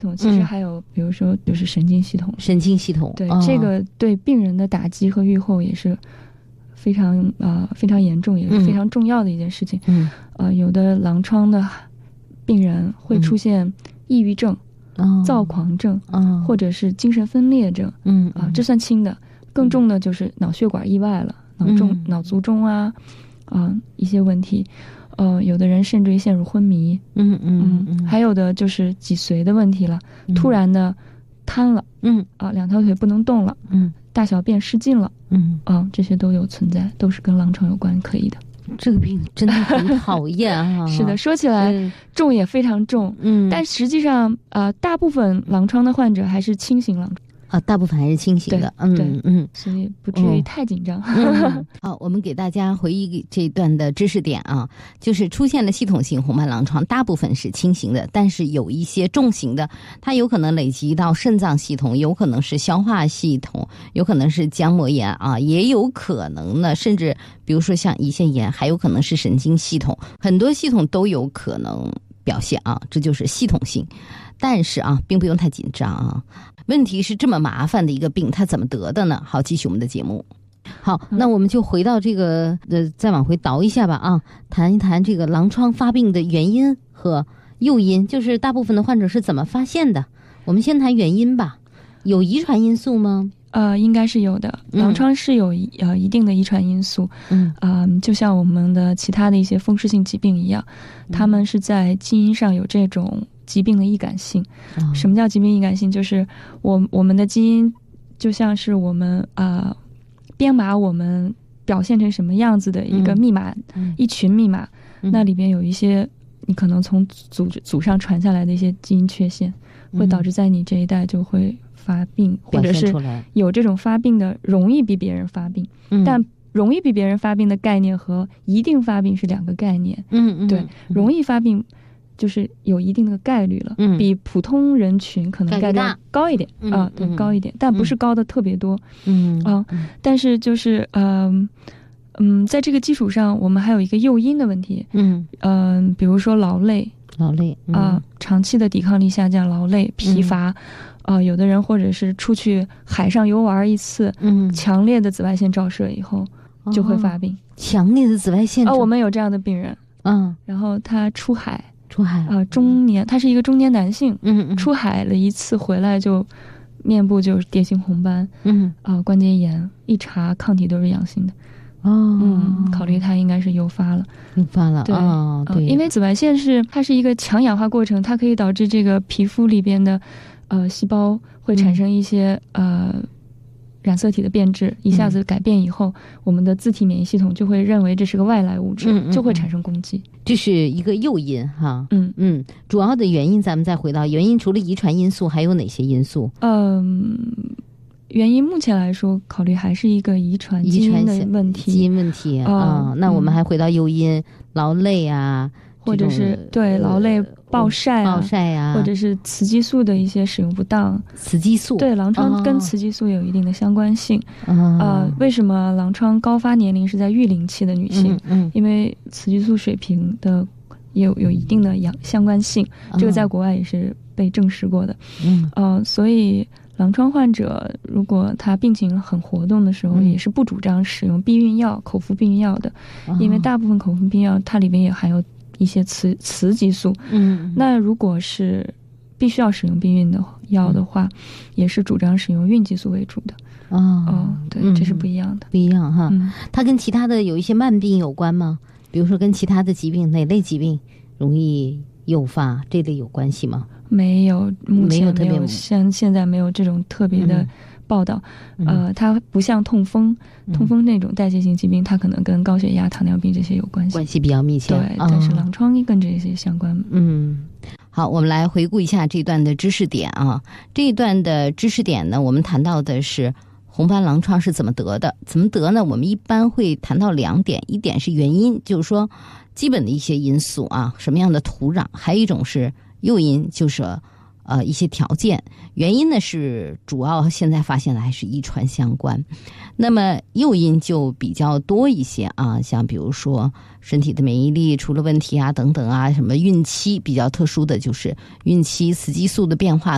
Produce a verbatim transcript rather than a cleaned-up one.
统其实还有比如说就是神经系统， 神经系统， 对、 哦、 这个对病人的打击和预后也是非常呃非常严重，也是非常重要的一件事情。 嗯， 呃，有的狼疮的病人会出现抑郁症、嗯、躁狂症、哦、或者是精神分裂症，嗯啊、呃，这算轻的，更重的就是脑血管意外了，脑中、嗯、脑卒中啊啊、呃、一些问题。呃，有的人甚至于陷入昏迷，嗯嗯嗯，还有的就是脊髓的问题了，嗯、突然的瘫了，嗯啊，两条腿不能动了，嗯，大小便失禁了，嗯啊，这些都有存在，都是跟狼疮有关可以的。 这个病真的很讨厌啊！ 是的，说起来、嗯、重也非常重，嗯，但实际上呃，大部分狼疮的患者还是轻型狼疮。 啊，大部分还是清醒的， 嗯嗯， 所以不至于太紧张。 嗯、好，我们给大家回忆这一段的知识点啊，就是出现了系统性红斑狼疮，大部分是轻型的，但是有一些重型的，它有可能累积到肾脏系统，有可能是消化系统，有可能是浆膜炎啊，也有可能呢，甚至比如说像胰腺炎，还有可能是神经系统，很多系统都有可能表现啊，这就是系统性。但是啊，并不用太紧张啊。问题是这么麻烦的一个病，它怎么得的呢？好，继续我们的节目。好，那我们就回到这个呃，再往回倒一下吧啊，谈一谈这个狼疮发病的原因和诱因，就是大部分的患者是怎么发现的。我们先谈原因吧。有遗传因素吗？ 呃，应该是有的。狼疮是有、嗯、呃一定的遗传因素，嗯啊、呃，就像我们的其他的一些风湿性疾病一样，它们是在基因上有这种疾病的易感性。嗯、什么叫疾病易感性？就是我我们的基因就像是我们啊、呃、编码我们表现成什么样子的一个密码，嗯、一群密码，嗯、那里边有一些你可能从祖祖上传下来的一些基因缺陷，会导致在你这一代就会发病，或者是有这种发病的容易比别人发病，嗯、但容易比别人发病的概念和一定发病是两个概念。嗯嗯，对，容易发病就是有一定的概率了，嗯、比普通人群可能概率高一点啊、嗯呃，对，嗯、高一点，但不是高的特别多。嗯啊、呃，但是就是嗯。呃嗯，在这个基础上，我们还有一个诱因的问题。嗯嗯、呃，比如说劳累， 劳累啊、 嗯呃，长期的抵抗力下降，劳累、疲乏，啊、嗯呃，有的人或者是出去海上游玩一次，嗯，强烈的紫外线照射以后就会发病。哦、 强烈的紫外线照射， 哦，我们有这样的病人，嗯，然后他出海， 出海啊、呃，中年，他是一个中年男性，嗯嗯，出海了一次回来就面部就是蝶形红斑，嗯啊、呃，关节炎，一查抗体都是阳性的。哦，嗯，考虑它应该是诱发了， 诱发了，对，哦、对、呃， 因为紫外线是它是一个强氧化过程，它可以导致这个皮肤里边的，呃，细胞会产生一些、嗯、呃染色体的变质，一下子改变以后，嗯、我们的自体免疫系统就会认为这是个外来物质，嗯嗯嗯就会产生攻击， 这是一个诱因哈，嗯嗯，主要的原因咱们再回到原因，除了遗传因素，还有哪些因素？ 嗯。原因目前来说，考虑还是一个遗传基因的问题， 基因问题啊、呃。那我们还回到诱因，嗯、劳累啊， 或者是对劳累、暴晒啊、 暴晒啊， 或者是雌激素的一些使用不当。 雌激素对狼疮跟雌激素有一定的相关性。哦、呃，为什么狼疮高发年龄是在育龄期的女性？嗯，嗯因为雌激素水平的也有有一定的相关性，这个在国外也是被证实过的。嗯，呃，所以。狼疮患者如果他病情很活动的时候，嗯、也是不主张使用避孕药、口服避孕药的，哦、因为大部分口服避孕药它里面也含有一些雌雌激素。嗯，那如果是必须要使用避孕的药的话，嗯、也是主张使用孕激素为主的。哦，哦对，嗯、这是不一样的， 不一样哈。嗯、它跟其他的有一些慢病有关吗？比如说跟其他的疾病，哪类疾病容易诱发？这类有关系吗？ 没有，目前没有，现现在没有这种特别的报道。嗯、呃，它不像痛风，嗯、痛风那种代谢性疾病，它可能跟高血压、糖尿病这些有关系， 关系比较密切。 对，哦、但是狼疮跟这些相关。 嗯，好，我们来回顾一下这段的知识点啊。这一段的知识点呢，我们谈到的是红斑狼疮是怎么得的？怎么得呢？我们一般会谈到两点，一点是原因，就是说基本的一些因素啊，什么样的土壤；还有一种是诱因，就是呃一些条件。原因呢是主要现在发现的还是遗传相关，那么诱因就比较多一些啊，像比如说身体的免疫力出了问题啊等等啊，什么孕期比较特殊的就是孕期雌激素的变化